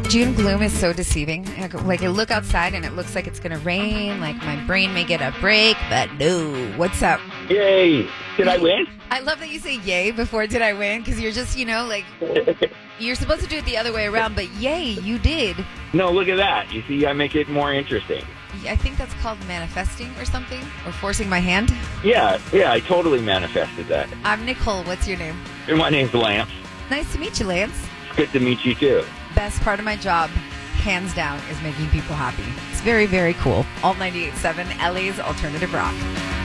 June gloom is so deceiving. Like, I look outside and it looks like it's going to rain. Like, my brain may get a break, but no. What's up? Yay! Did I win? I love that you say yay before did I win, because you're just, like, you're supposed to do it the other way around, but yay, you did. No, look at that. You see, I make it more interesting. I think that's called manifesting or something, or forcing my hand. Yeah, I totally manifested that. I'm Nicole. What's your name? And my name's Lance. Nice to meet you, Lance. It's good to meet you, too. Best part of my job, hands down, is making people happy. It's very, very cool. Alt 98.7, LA's Alternative Rock.